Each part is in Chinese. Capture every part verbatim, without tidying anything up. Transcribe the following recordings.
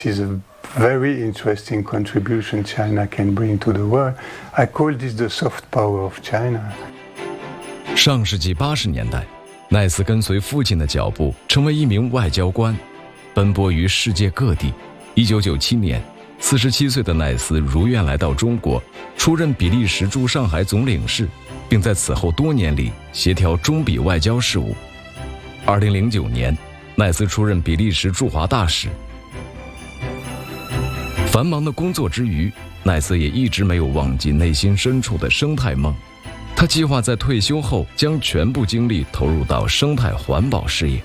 It is a very interesting contribution China can bring to the world. I call this the soft power of China. 上世纪八十年代，奈斯跟随父亲的脚步，成为一名外交官，奔波于世界各地。一九九七年，四十七岁的奈斯如愿来到中国，出任比利时驻上海总领事，并在此后多年里协调中比外交事务。二零零九年，奈斯出任比利时驻华大使。繁忙的工作之余，奈斯也一直没有忘记内心深处的生态梦。他计划在退休后将全部精力投入到生态环保事业。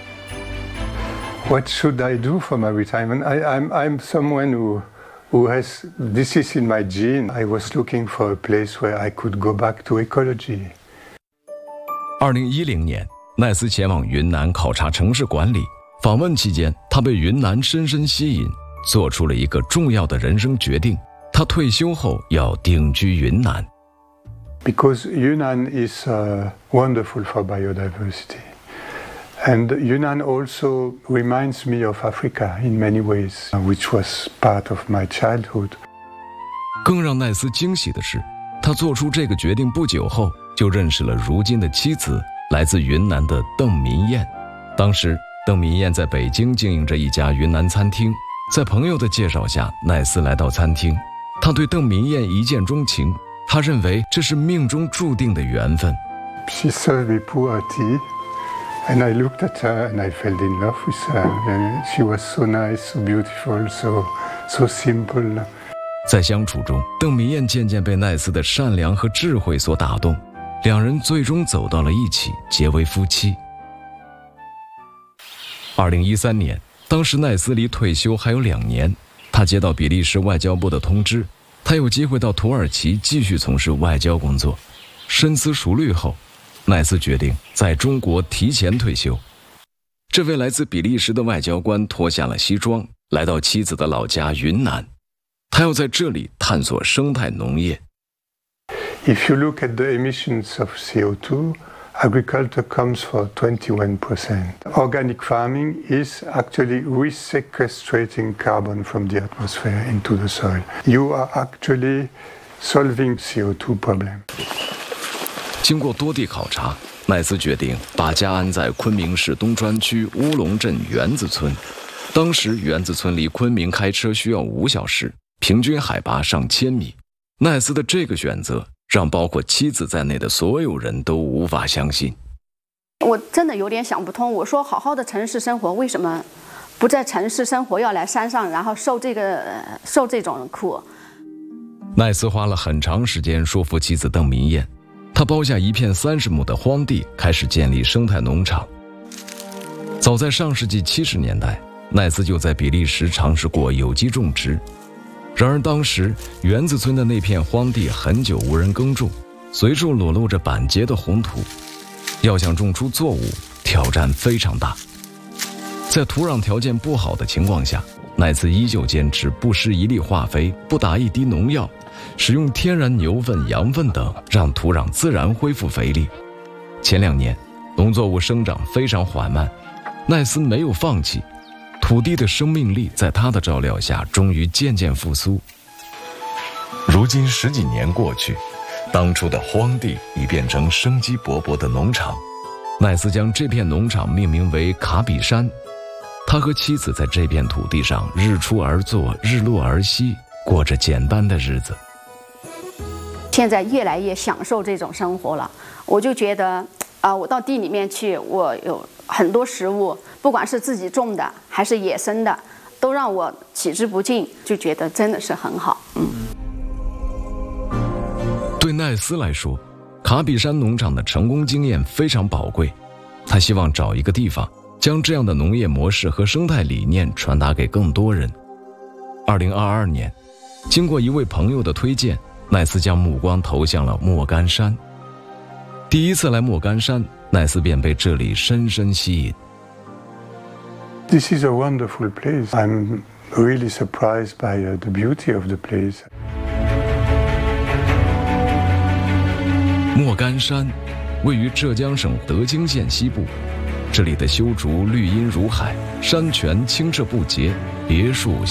What should I do for my retirement? I, I'm, I'm someone who, who has, this is in my gene. I was looking for a place where I could go back to ecology. 二零一零年，奈斯前往云南考察城市管理。访问期间，他被云南深深吸引，做出了一个重要的人生决定：他退休后要定居云南。 Because Yunnan is uh, wonderful for biodiversity. And Yunnan also reminds me of Africa in many ways, which was part of my childhood. 更让奈斯惊喜的是，他做出这个决定不久后，就认识了如今的妻子，来自云南的邓民燕。当时，邓民燕在北京经营着一家云南餐厅。在朋友的介绍下，奈斯来到餐厅，他对邓民燕一见钟情，他认为这是命中注定的缘分。 She served me pu'er tea, and I looked at her and I fell in love with her. And she was so nice, so beautiful, so so simple. 在相处中，邓民燕渐渐被奈斯的善良和智慧所打动，两人最终走到了一起，结为夫妻。二零一三年，当时奈斯离退休还有两年，他接到比利时外交部的通知，他有机会到土耳其继续从事外交工作。深思熟虑后，奈斯决定在中国提前退休。这位来自比利时的外交官脱下了西装，来到妻子的老家云南，他要在这里探索生态农业。 If you look at the emissions of C O two, agriculture comes for twenty-one percent. Organic farming is actually resequestrating carbon from the atmosphere into the soil. You are actually solving C O two problem. 经过多地考察，奈斯决定把家安在昆明市东川区乌龙镇园子村。当时园子村离昆明开车需要五小时，平均海拔上千米。奈斯的这个选择让包括妻子在内的所有人都无法相信。 我真的有点想不通，我说好好的城市生活，为什么不在城市生活，要来山上，然后受这个受这种苦？ 奈斯花了很长时间说服妻子邓民燕，他包下一片三十亩的荒地，开始建立生态农场。早在上世纪七十年代，奈斯就在比利时尝试过有机种植。然而当时园子村的那片荒地很久无人耕种，随处裸露着板结的红土，要想种出作物，挑战非常大。在土壤条件不好的情况下，奈斯依旧坚持不施一粒化肥，不打一滴农药，使用天然牛粪、羊粪等，让土壤自然恢复肥力。前两年，农作物生长非常缓慢，奈斯没有放弃。土地的生命力在他的照料下终于渐渐复苏。如今十几年过去，当初的荒地已变成生机勃勃的农场。奈斯将这片农场命名为卡比山，他和妻子在这片土地上日出而作，日落而息，过着简单的日子。 现在越来越享受这种生活了，我就觉得啊、呃，我到地里面去，我有很多食物，不管是自己种的还是野生的，都让我取之不尽，就觉得真的是很好。嗯。 对奈斯来说，卡比山农场的成功经验非常宝贵，他希望找一个地方，将这样的农业模式和生态理念传达给更多人。二零二二年，经过一位朋友的推荐，奈斯将目光投向了莫干山。第一次来莫干山，奈斯便被这里深深吸引。 This is a wonderful place. I'm really surprised by uh, the beauty of the place. 莫干山位于浙江省德清县西部， 这里的修竹绿荫如海，山泉清澈不洁，别墅